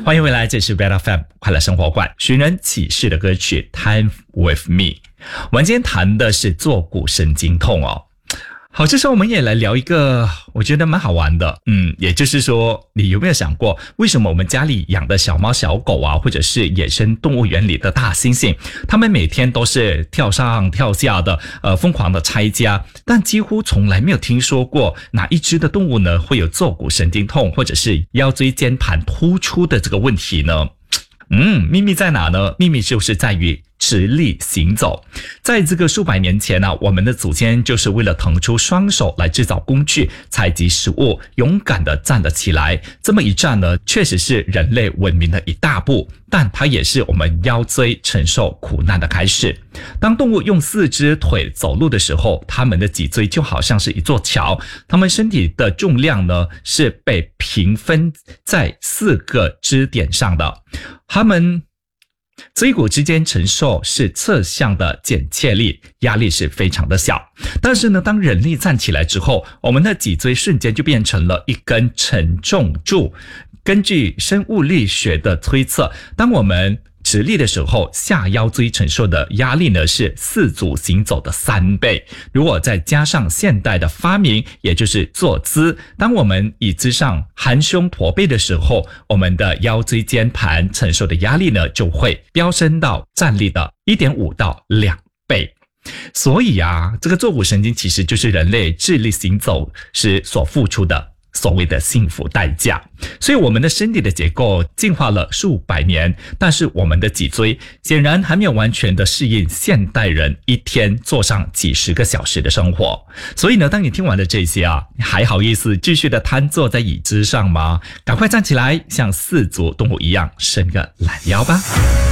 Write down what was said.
欢迎回来，这是 Red FM 快乐生活馆，寻人启事的歌曲 Time With Me。 我们今天谈的是坐骨神经痛哦。好，这时候我们也来聊一个我觉得蛮好玩的，也就是说，你有没有想过，为什么我们家里养的小猫小狗啊，或者是野生动物园里的大猩猩，他们每天都是跳上跳下的，疯狂的拆家，但几乎从来没有听说过哪一只的动物呢会有坐骨神经痛或者是腰椎间盘突出的这个问题呢？秘密在哪呢？秘密就是在于直立行走。在这个数百年前呢，我们的祖先就是为了腾出双手来制造工具、采集食物，勇敢地站了起来。这么一站呢，确实是人类文明的一大步，但它也是我们腰椎承受苦难的开始。当动物用四只腿走路的时候，它们的脊椎就好像是一座桥，它们身体的重量呢是被平分在4个支点上的。它们椎骨之间承受是侧向的剪切力，压力是非常的小。但是呢，当人力站起来之后，我们的脊椎瞬间就变成了一根承重柱。根据生物力学的推测，当我们直立的时候，下腰椎承受的压力呢是4组行走的3倍。如果再加上现代的发明，也就是坐姿，当我们椅子上含胸驼背的时候，我们的腰椎间盘承受的压力呢就会飙升到站立的 1.5 到2倍。所以这个坐骨神经其实就是人类直立行走时所付出的所谓的幸福代价。所以我们的身体的结构进化了数百年，但是我们的脊椎显然还没有完全的适应现代人一天坐上几十个小时的生活。所以呢，当你听完了这些你还好意思继续的瘫坐在椅子上吗？赶快站起来，像4足动物一样伸个懒腰吧。